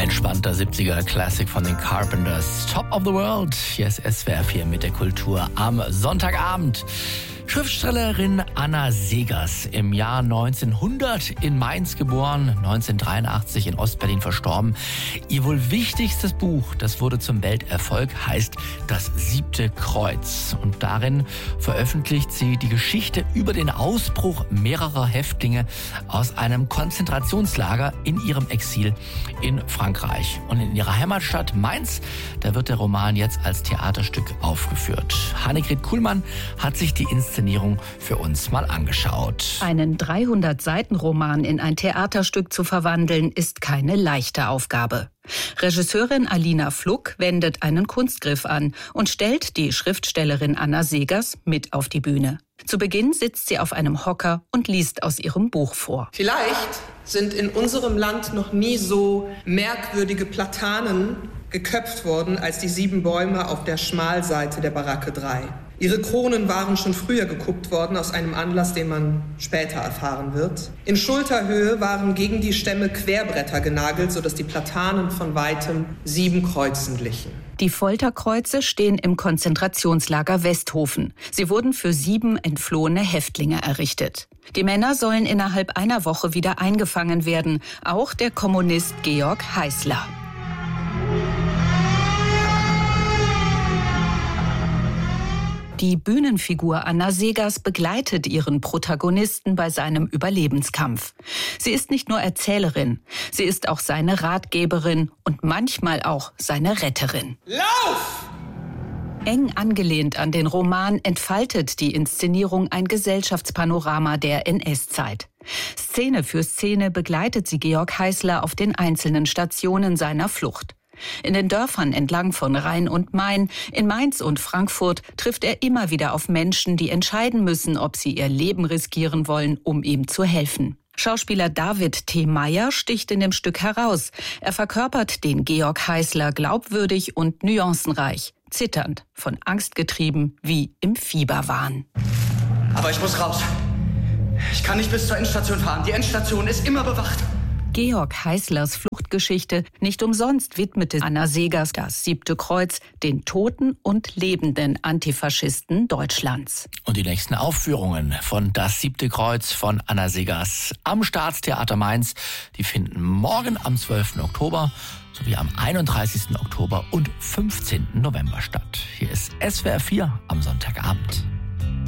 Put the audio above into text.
Entspannter 70er-Classic von den Carpenters. Top of the World. Hier ist SWR 4 mit der Kultur am Sonntagabend. Schriftstellerin Anna Seghers, im Jahr 1900 in Mainz geboren, 1983 in Ostberlin verstorben. Ihr wohl wichtigstes Buch, das wurde zum Welterfolg, heißt Das 7. Kreuz. Und darin veröffentlicht sie die Geschichte über den Ausbruch mehrerer Häftlinge aus einem Konzentrationslager in ihrem Exil in Frankreich. Und in ihrer Heimatstadt Mainz, da wird der Roman jetzt als Theaterstück aufgeführt. Annegret Kuhlmann hat sich die Inszenierung für uns mal angeschaut. Einen 300-Seiten-Roman in ein Theaterstück zu verwandeln, ist keine leichte Aufgabe. Regisseurin Alina Fluck wendet einen Kunstgriff an und stellt die Schriftstellerin Anna Seghers mit auf die Bühne. Zu Beginn sitzt sie auf einem Hocker und liest aus ihrem Buch vor. Vielleicht sind in unserem Land noch nie so merkwürdige Platanen geköpft worden als die 7 Bäume auf der Schmalseite der Baracke 3. Ihre Kronen waren schon früher gekuppt worden, aus einem Anlass, den man später erfahren wird. In Schulterhöhe waren gegen die Stämme Querbretter genagelt, sodass die Platanen von weitem 7 Kreuzen glichen. Die Folterkreuze stehen im Konzentrationslager Westhofen. Sie wurden für 7 entflohene Häftlinge errichtet. Die Männer sollen innerhalb einer Woche wieder eingefangen werden, auch der Kommunist Georg Heißler. Die Bühnenfigur Anna Seghers begleitet ihren Protagonisten bei seinem Überlebenskampf. Sie ist nicht nur Erzählerin, sie ist auch seine Ratgeberin und manchmal auch seine Retterin. Lauf! Eng angelehnt an den Roman entfaltet die Inszenierung ein Gesellschaftspanorama der NS-Zeit. Szene für Szene begleitet sie Georg Heißler auf den einzelnen Stationen seiner Flucht. In den Dörfern entlang von Rhein und Main, in Mainz und Frankfurt trifft er immer wieder auf Menschen, die entscheiden müssen, ob sie ihr Leben riskieren wollen, um ihm zu helfen. Schauspieler David T. Meyer sticht in dem Stück heraus. Er verkörpert den Georg Heißler glaubwürdig und nuancenreich, zitternd, von Angst getrieben wie im Fieberwahn. Aber ich muss raus. Ich kann nicht bis zur Endstation fahren. Die Endstation ist immer bewacht. Georg Heißlers Fluchtgeschichte, nicht umsonst widmete Anna Seghers Das 7. Kreuz den toten und lebenden Antifaschisten Deutschlands. Und die nächsten Aufführungen von Das 7. Kreuz von Anna Seghers am Staatstheater Mainz, die finden morgen am 12. Oktober sowie am 31. Oktober und 15. November statt. Hier ist SWR 4 am Sonntagabend.